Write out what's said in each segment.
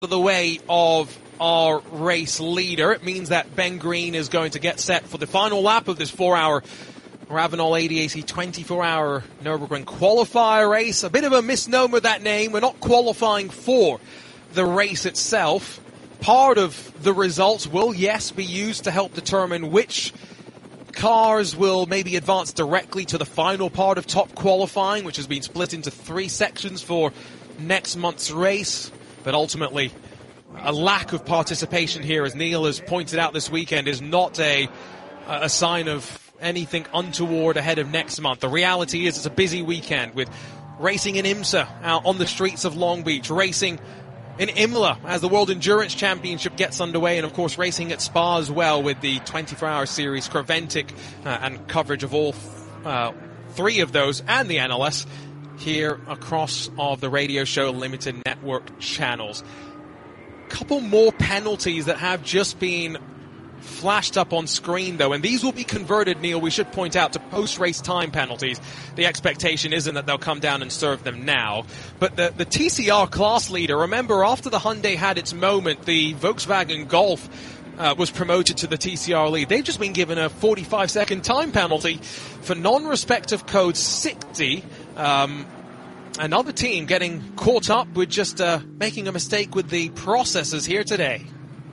of the way of our race leader. It means that Ben Green is going to get set for the final lap of this 4-hour Ravenol ADAC 24-hour Nürburgring qualifier race. A bit of a misnomer, that name. We're not qualifying for the race itself. Part of the results will, yes, be used to help determine which cars will maybe advance directly to the final part of top qualifying, which has been split into 3 sections for next month's race. But ultimately, a lack of participation here, as Neil has pointed out this weekend, is not a sign of anything untoward ahead of next month. The reality is it's a busy weekend with racing in IMSA out on the streets of Long Beach, racing in Imola as the World Endurance Championship gets underway, and of course racing at Spa as well with the 24-hour series, Creventic, and coverage of all 3 of those and the NLS here across of the Radio Show Limited Network channels. Couple more penalties that have just been flashed up on screen, though, and these will be converted, Neil, we should point out, to post-race time penalties. The expectation isn't that they'll come down and serve them now. But the TCR class leader, remember, after the Hyundai had its moment, the Volkswagen Golf was promoted to the TCR lead. They've just been given a 45-second time penalty for non-respect of code 60. Another team getting caught up with just making a mistake with the processors here today.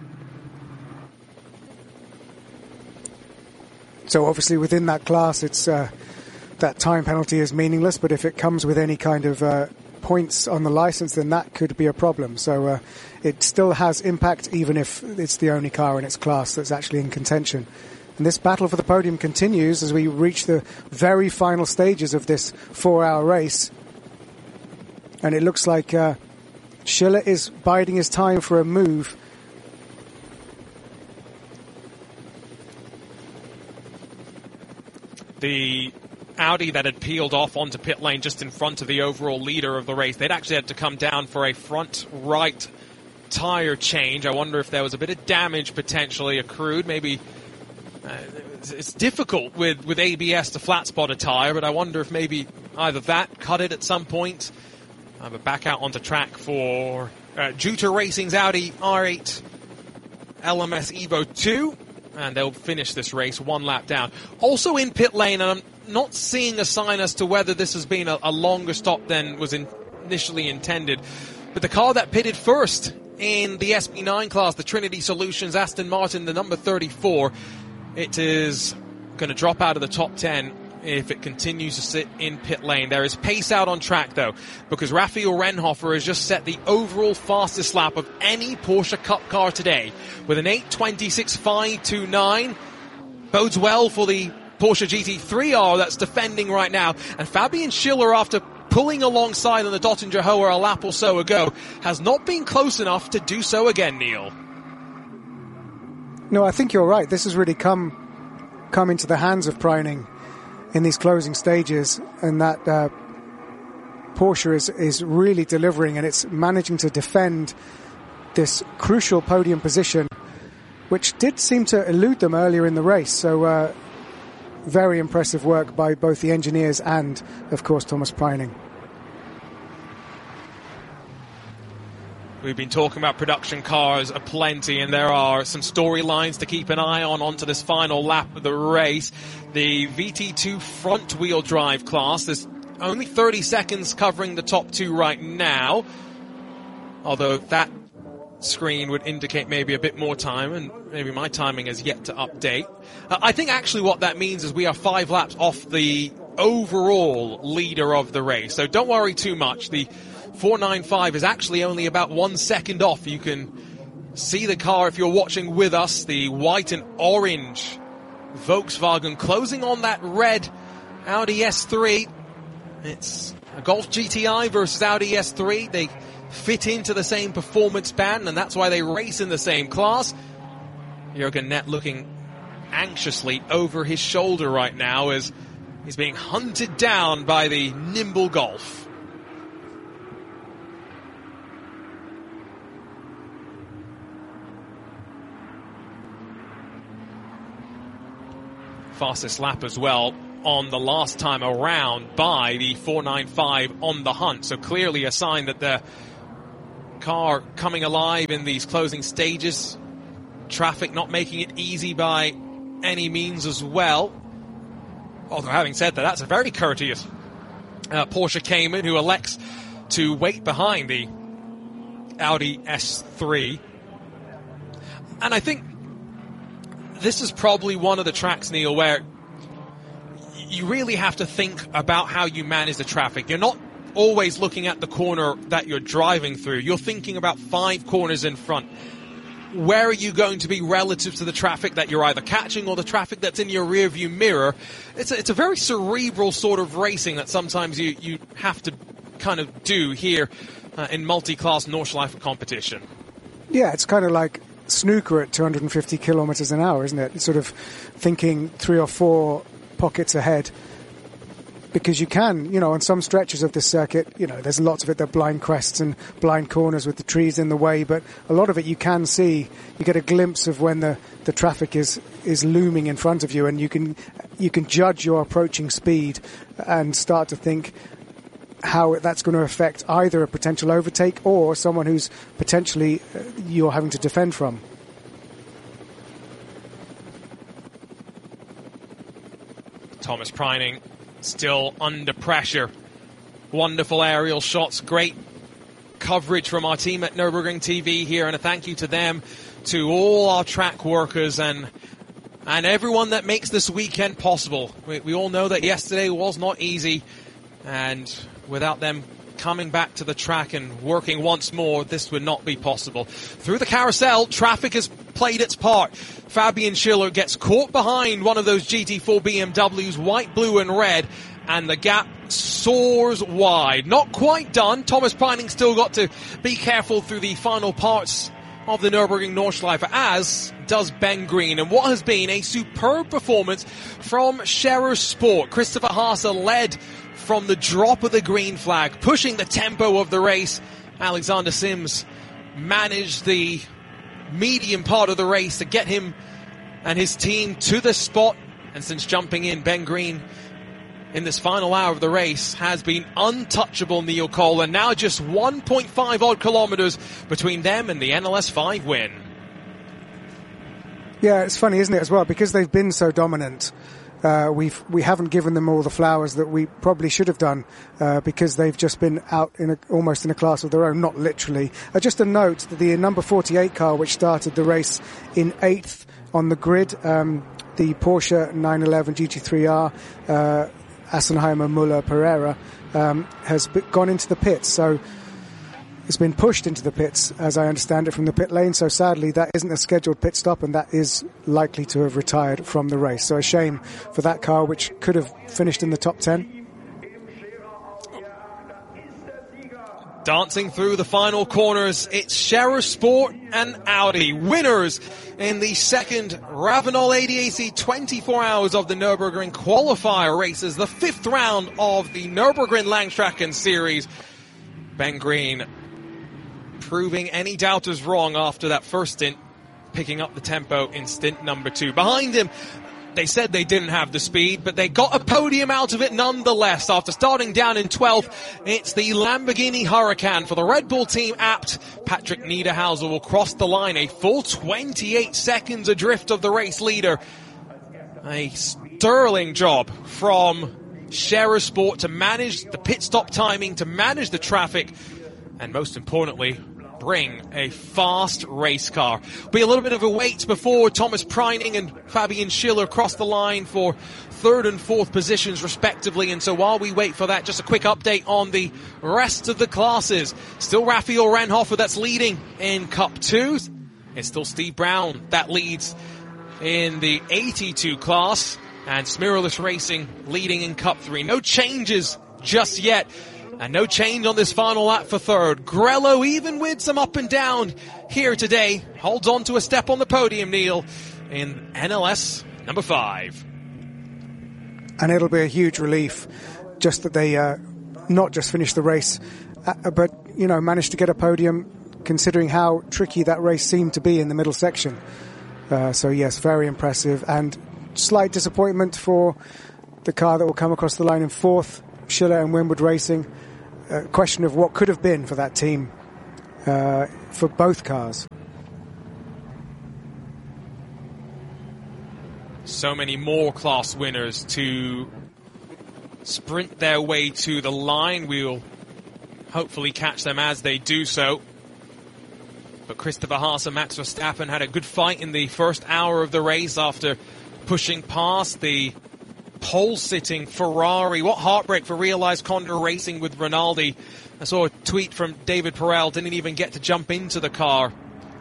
So obviously within that class, it's that time penalty is meaningless, but if it comes with any kind of points on the license, then that could be a problem. So it still has impact, even if it's the only car in its class that's actually in contention. And this battle for the podium continues as we reach the very final stages of this 4-hour race. And it looks like Schiller is biding his time for a move. The Audi that had peeled off onto pit lane just in front of the overall leader of the race, they'd actually had to come down for a front right tire change. I wonder if there was a bit of damage potentially accrued. Maybe it's difficult with ABS to flat spot a tire, but I wonder if maybe either that cut it at some point. But back out onto track for Juter Racing's Audi R8 LMS Evo 2. And they'll finish this race 1 lap down. Also in pit lane, and I'm not seeing a sign as to whether this has been a longer stop than was initially intended, but the car that pitted first in the SB9 class, the Trinity Solutions Aston Martin, the number 34, it is going to drop out of the top 10 if it continues to sit in pit lane. There is pace out on track, though, because Raphael Renhofer has just set the overall fastest lap of any Porsche Cup car today with an 8:26.529. Bodes well for the Porsche GT3R that's defending right now. And Fabian Schiller, after pulling alongside on the Dottinger Hoher a lap or so ago, has not been close enough to do so again, Neil. No, I think you're right. This has really come into the hands of Preining in these closing stages, and that Porsche is really delivering, and it's managing to defend this crucial podium position, which did seem to elude them earlier in the race. So very impressive work by both the engineers and, of course, Thomas Preining. We've been talking about production cars aplenty, and there are some storylines to keep an eye on onto this final lap of the race. The VT2 front-wheel drive class, there's only 30 seconds covering the top 2 right now, although that screen would indicate maybe a bit more time, and maybe my timing is yet to update. I think actually what that means is we are 5 laps off the overall leader of the race, so don't worry too much. The 495 is actually only about 1 second off. You can see the car if you're watching with us, the white and orange Volkswagen closing on that red Audi S3. It's a Golf GTI versus Audi S3. They fit into the same performance band, and that's why they race in the same class. Jürgen Nett looking anxiously over his shoulder right now as he's being hunted down by the nimble Golf. Fastest lap as well on the last time around by the 495 on the hunt. So clearly a sign that the car coming alive in these closing stages. Traffic not making it easy by any means as well. Although having said that, that's a very courteous Porsche Cayman who elects to wait behind the Audi S3. And I think this is probably one of the tracks, Neil, where you really have to think about how you manage the traffic. You're not always looking at the corner that you're driving through. You're thinking about 5 corners in front. Where are you going to be relative to the traffic that you're either catching or the traffic that's in your rearview mirror? It's a very cerebral sort of racing that sometimes you have to kind of do here in multi-class Nordschleife competition. Yeah, it's kind of like snooker at 250 kilometers an hour, isn't it? It's sort of thinking 3 or 4 pockets ahead. Because you can, on some stretches of this circuit, there's lots of it that are blind crests and blind corners with the trees in the way, but a lot of it you can see, you get a glimpse of when the traffic is looming in front of you, and you can judge your approaching speed and start to think how that's going to affect either a potential overtake or someone who's potentially you're having to defend from. Thomas Preining still under pressure. Wonderful aerial shots, great coverage from our team at Nürburgring TV here, and a thank you to them, to all our track workers and everyone that makes this weekend possible. We all know that yesterday was not easy, and without them coming back to the track and working once more, this would not be possible. Through the carousel, traffic has played its part. Fabian Schiller gets caught behind one of those GT4 BMWs, white, blue and red, and the gap soars wide. Not quite done. Thomas Preining still got to be careful through the final parts of the Nürburgring Nordschleife, as does Ben Green. And what has been a superb performance from Scherer Sport. Christopher Haase led from the drop of the green flag, pushing the tempo of the race. Alexander Sims managed the medium part of the race to get him and his team to the spot. And since jumping in, Ben Green in this final hour of the race has been untouchable, Neil Cole, and now just 1.5 odd kilometers between them and the NLS 5 win. Yeah, it's funny, isn't it, as well, because they've been so dominant. We haven't given them all the flowers that we probably should have done, because they've just been out almost in a class of their own, not literally. Just a note that the number 48 car, which started the race in 8th on the grid, the Porsche 911 GT3R, Assenheimer Muller Pereira, has gone into the pits. So it's been pushed into the pits, as I understand it, from the pit lane. So sadly, that isn't a scheduled pit stop, and that is likely to have retired from the race. So a shame for that car, which could have finished in the top 10. Dancing through the final corners, it's Scherer Sport and Audi, winners in the second Ravenol ADAC 24 hours of the Nürburgring qualifier races, the 5th round of the Nürburgring Langstracken series. Ben Green proving any doubters wrong after that first stint, picking up the tempo in stint number 2. Behind him, they said they didn't have the speed, but they got a podium out of it nonetheless. After starting down in 12th, it's the Lamborghini Huracan for the Red Bull team apt. Patrick Niederhauser will cross the line, a full 28 seconds adrift of the race leader. A sterling job from Scherer Sport to manage the pit stop timing, to manage the traffic, and most importantly, bring a fast race car. Be a little bit of a wait before Thomas Preining and Fabian Schiller cross the line for 3rd and 4th positions respectively. And so while we wait for that, just a quick update on the rest of the classes. Still Raphael Renhofer that's leading in Cup 2. It's still Steve Brown that leads in the 82 class, and Smiralist Racing leading in Cup 3. No changes just yet. And no change on this final lap for 3rd. Grello, even with some up and down here today, holds on to a step on the podium, Neil, in NLS number 5. And it'll be a huge relief just that they not just finished the race, but, managed to get a podium, considering how tricky that race seemed to be in the middle section. So, yes, very impressive. And slight disappointment for the car that will come across the line in 4th, Schiller and Winwood Racing. A question of what could have been for that team. for both cars. So many more class winners to sprint their way to the line. We'll hopefully catch them as they do so. But Christopher Haas and Max Verstappen had a good fight in the first hour of the race after pushing past the pole-sitting Ferrari. What heartbreak for Realized Condor Racing with Rinaldi. I saw a tweet from David Perel, didn't even get to jump into the car.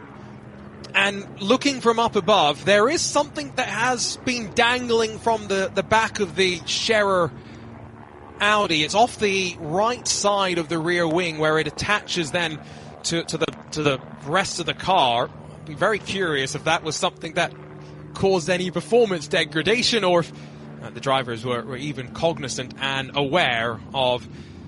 And looking from up above, there is something that has been dangling from the back of the Scherer Audi. It's off the right side of the rear wing where it attaches then to the rest of the car. I'd be very curious if that was something that caused any performance degradation, or if the drivers were even cognizant and aware of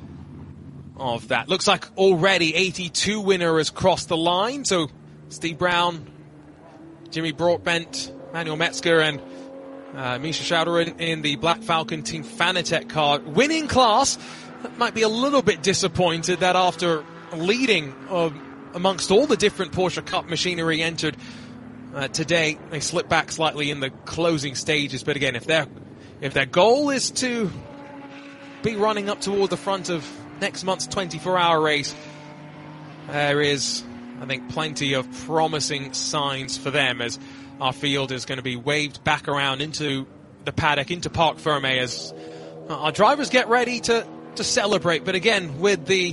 that. Looks like already 82 winner has crossed the line. So Steve Brown, Jimmy Broadbent, Manuel Metzger, and Misha Schauder in the Black Falcon Team Fanatec car. Winning class. Might be a little bit disappointed that after leading amongst all the different Porsche Cup machinery entered today, they slipped back slightly in the closing stages. But again, if their goal is to be running up toward the front of next month's 24-hour race, there is, I think, plenty of promising signs for them, as our field is going to be waved back around into the paddock, into Parc Fermé, as our drivers get ready to celebrate. But again, with the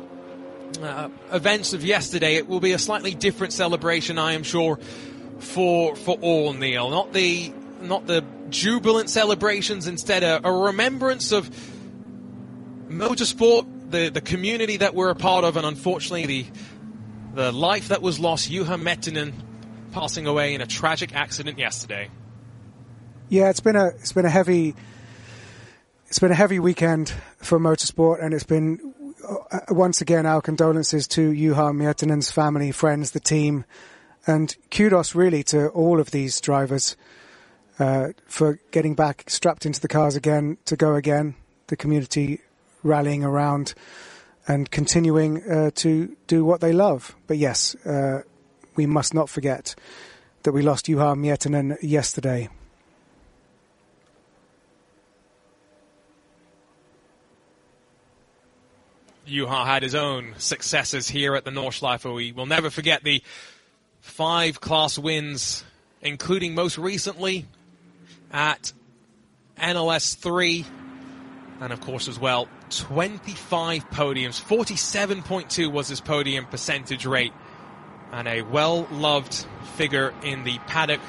events of yesterday, it will be a slightly different celebration, I am sure, for all, Neil. Not the jubilant celebrations, instead a remembrance of motorsport, the community that we're a part of, and unfortunately the life that was lost. Juha Mettinen passing away in a tragic accident yesterday. Yeah, it's been a heavy weekend for motorsport, and it's been once again our condolences to Juha Miettinen's family, friends, the team, and kudos really to all of these drivers for getting back strapped into the cars again to go again. The community rallying around and continuing to do what they love. But yes, we must not forget that we lost Juha Miettinen yesterday. Juha had his own successes here at the Nordschleife. We will never forget the 5 class wins, including most recently at NLS 3, and of course as well 25 podiums. 47.2 was his podium percentage rate, and a well-loved figure in the paddock.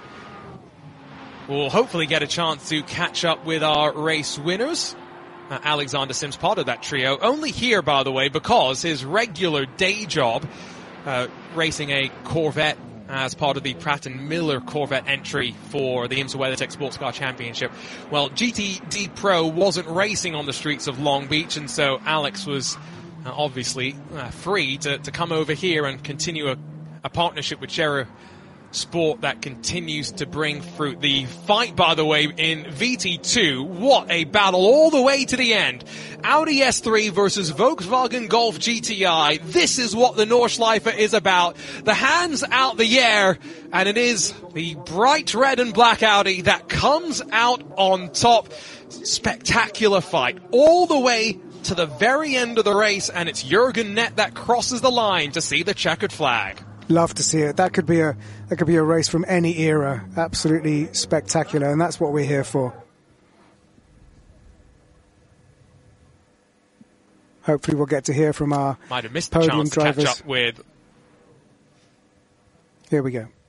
We'll hopefully get a chance to catch up with our race winners. Alexander Sims, part of that trio, only here, by the way, because his regular day job, racing a Corvette as part of the Pratt & Miller Corvette entry for the IMSA WeatherTech Sports Car Championship. Well, GTD Pro wasn't racing on the streets of Long Beach, and so Alex was obviously free to come over here and continue a partnership with Scherer Sport that continues to bring fruit. The fight, by the way, in VT2, what a battle all the way to the end. Audi S3 versus Volkswagen Golf GTI. This is what the Nordschleife is about. The hands out the air, and it is the bright red and black Audi that comes out on top. Spectacular fight all the way to the very end of the race, and it's Jürgen Nett that crosses the line to see the checkered flag. Love to see it. That could be a race from any era. Absolutely spectacular, and that's what we're here for. Hopefully we'll get to hear from our might have missed the podium chance drivers. To catch up with. Here we go.